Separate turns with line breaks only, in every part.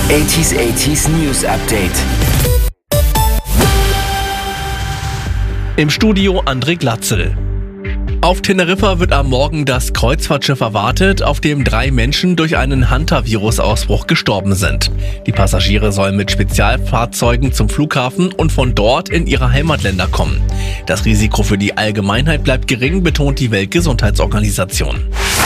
80s News Update.
Im Studio André Glatzel. Auf Teneriffa wird am Morgen das Kreuzfahrtschiff erwartet, auf dem 3 Menschen durch einen Hantavirus-Ausbruch gestorben sind. Die Passagiere sollen mit Spezialfahrzeugen zum Flughafen und von dort in ihre Heimatländer kommen. Das Risiko für die Allgemeinheit bleibt gering, betont die Weltgesundheitsorganisation.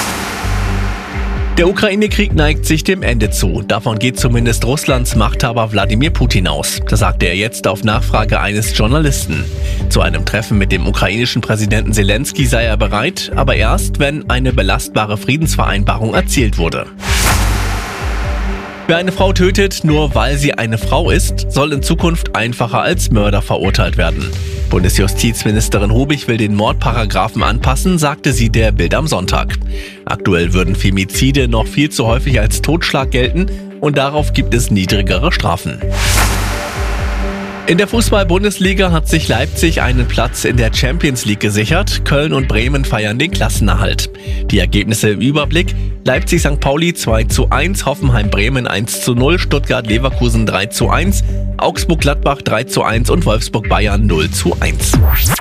Der Ukraine-Krieg neigt sich dem Ende zu. Davon geht zumindest Russlands Machthaber Wladimir Putin aus. Das sagte er jetzt auf Nachfrage eines Journalisten. Zu einem Treffen mit dem ukrainischen Präsidenten Zelensky sei er bereit, aber erst, wenn eine belastbare Friedensvereinbarung erzielt wurde. Wer eine Frau tötet, nur weil sie eine Frau ist, soll in Zukunft einfacher als Mörder verurteilt werden. Bundesjustizministerin Hobig will den Mordparagraphen anpassen, sagte sie der Bild am Sonntag. Aktuell würden Femizide noch viel zu häufig als Totschlag gelten und darauf gibt es niedrigere Strafen. In der Fußball-Bundesliga hat sich Leipzig einen Platz in der Champions League gesichert. Köln und Bremen feiern den Klassenerhalt. Die Ergebnisse im Überblick: Leipzig-St. Pauli 2:1, Hoffenheim-Bremen 1:0, Stuttgart-Leverkusen 3:1, Augsburg-Gladbach 3:1 und Wolfsburg-Bayern 0:1.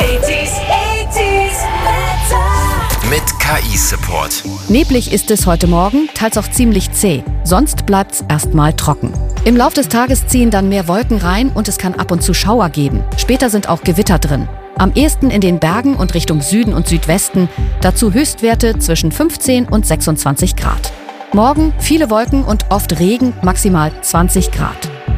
Mit KI-Support.
Neblig ist es heute Morgen, teils auch ziemlich zäh. Sonst bleibt's erstmal trocken. Im Lauf des Tages ziehen dann mehr Wolken rein und es kann ab und zu Schauer geben. Später sind auch Gewitter drin. Am ehesten in den Bergen und Richtung Süden und Südwesten. Dazu Höchstwerte zwischen 15 und 26 Grad. Morgen viele Wolken und oft Regen, maximal 20 Grad.